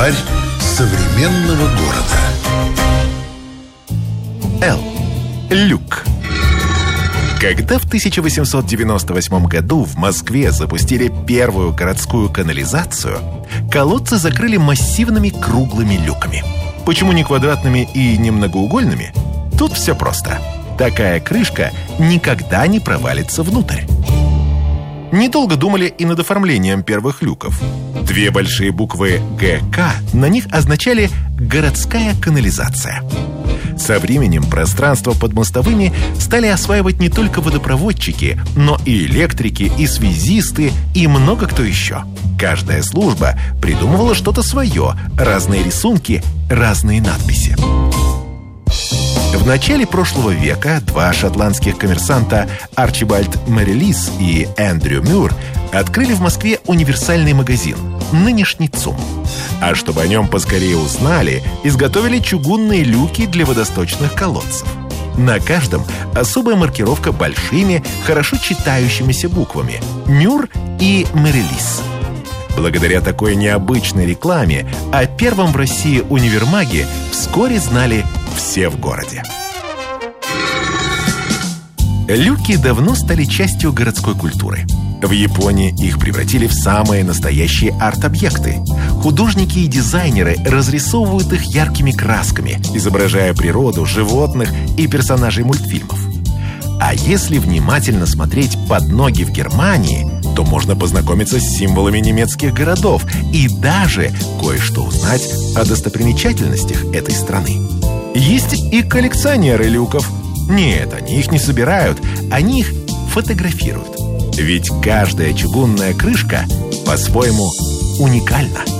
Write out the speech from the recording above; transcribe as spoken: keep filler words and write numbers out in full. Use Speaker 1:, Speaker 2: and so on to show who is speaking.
Speaker 1: Словарь современного города.
Speaker 2: Л. Люк. Когда в тысяча восемьсот девяносто восьмом году в Москве запустили первую городскую канализацию, колодцы закрыли массивными круглыми люками. Почему не квадратными и не многоугольными? Тут все просто. Такая крышка никогда не провалится внутрь. Недолго думали и над оформлением первых люков. Две большие буквы Г К на них означали «городская канализация». Со временем пространство под мостовыми стали осваивать не только водопроводчики, но и электрики, и связисты, и много кто еще. Каждая служба придумывала что-то свое, разные рисунки, разные надписи. В начале прошлого века два шотландских коммерсанта Арчибальд Мэрилис и Эндрю Мюр открыли в Москве универсальный магазин, нынешний ЦУМ. А чтобы о нем поскорее узнали, изготовили чугунные люки для водосточных колодцев. На каждом особая маркировка большими, хорошо читающимися буквами «Мюр» и «Мэрилис». Благодаря такой необычной рекламе о первом в России универмаге вскоре знали все в городе. Люки давно стали частью городской культуры. В Японии их превратили в самые настоящие арт-объекты. Художники и дизайнеры разрисовывают их яркими красками, изображая природу, животных и персонажей мультфильмов. А если внимательно смотреть под ноги в Германии, то можно познакомиться с символами немецких городов и даже кое-что узнать о достопримечательностях этой страны. Есть и коллекционеры люков. Нет, они их не собирают, они их фотографируют. Ведь каждая чугунная крышка по-своему уникальна.